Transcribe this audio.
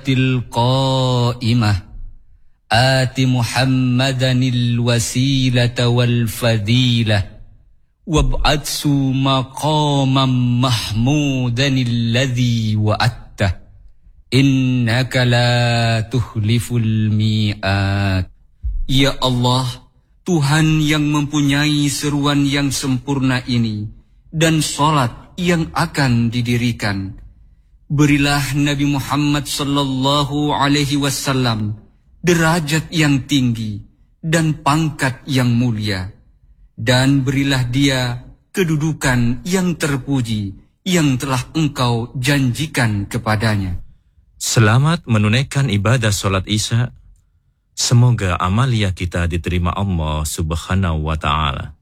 القائمة آت محمدا الوسيلة والفضيلة وابعثه مقاما محمودا الذي وعدته إنك لا تخلف الميعاد. Ya Allah, Tuhan yang mempunyai seruan yang sempurna ini dan salat yang akan didirikan, berilah Nabi Muhammad sallallahu alaihi wasallam derajat yang tinggi dan pangkat yang mulia, dan berilah dia kedudukan yang terpuji yang telah Engkau janjikan kepadanya. Selamat menunaikan ibadah solat Isya. Semoga amalia kita diterima Allah Subhanahu wa Ta'ala.